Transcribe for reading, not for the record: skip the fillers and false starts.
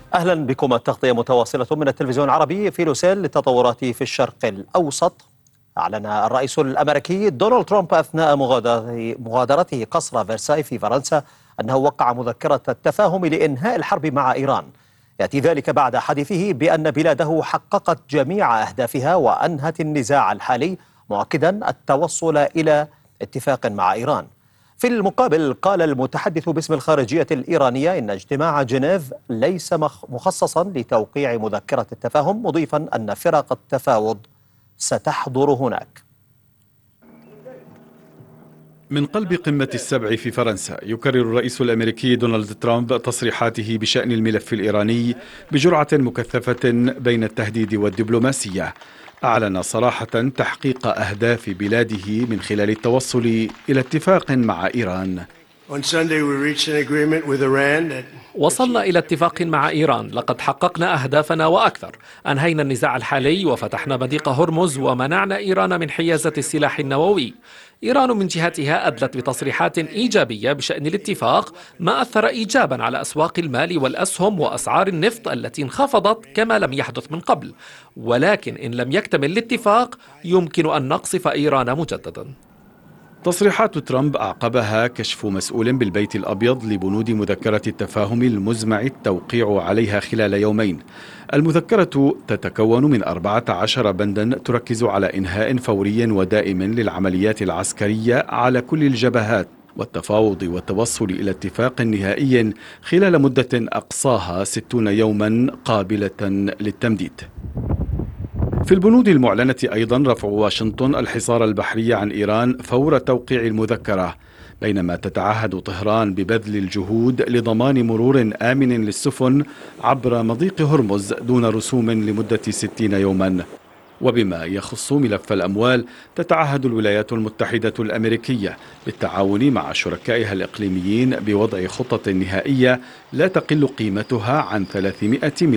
أهلا بكم. التغطية متواصلة من التلفزيون العربي في لوسيل للتطورات في الشرق الأوسط. أعلن الرئيس الأمريكي دونالد ترامب أثناء مغادرته قصر فرساي في فرنسا أنه وقع مذكرة التفاهم لإنهاء الحرب مع إيران. يأتي ذلك بعد حديثه بأن بلاده حققت جميع أهدافها وأنهت النزاع الحالي، مؤكدا التوصل إلى اتفاق مع إيران. في المقابل قال المتحدث باسم الخارجية الإيرانية إن اجتماع جنيف ليس مخصصا لتوقيع مذكرة التفاهم، مضيفا أن فرق التفاوض ستحضر هناك. من قلب قمة السبع في فرنسا يكرر الرئيس الأمريكي دونالد ترامب تصريحاته بشأن الملف الإيراني بجرعة مكثفة بين التهديد والدبلوماسية. أعلن صراحة تحقيق أهداف بلاده من خلال التوصل إلى اتفاق مع إيران. وصلنا إلى اتفاق مع إيران، لقد حققنا أهدافنا وأكثر. أنهينا النزاع الحالي وفتحنا مضيق هرمز ومنعنا إيران من حيازة السلاح النووي. إيران من جهتها أدلت بتصريحات إيجابية بشأن الاتفاق، ما أثر إيجابا على أسواق المال والأسهم وأسعار النفط التي انخفضت كما لم يحدث من قبل. ولكن إن لم يكتمل الاتفاق يمكن أن نقصف إيران مجددا. تصريحات ترامب أعقبها كشف مسؤول بالبيت الأبيض لبنود مذكرة التفاهم المزمع التوقيع عليها خلال يومين. المذكرة تتكون من 14 بندا تركز على إنهاء فوري ودائم للعمليات العسكرية على كل الجبهات، والتفاوض والتوصل إلى اتفاق نهائي خلال مدة أقصاها 60 يوما قابلة للتمديد. في البنود المعلنة أيضا رفع واشنطن الحصار البحري عن إيران فور توقيع المذكرة، بينما تتعهد طهران ببذل الجهود لضمان مرور آمن للسفن عبر مضيق هرمز دون رسوم لمدة 60 يوما. وبما يخص ملف الأموال تتعهد الولايات المتحدة الأمريكية بالتعاون مع شركائها الإقليميين بوضع خطة نهائية لا تقل قيمتها عن 300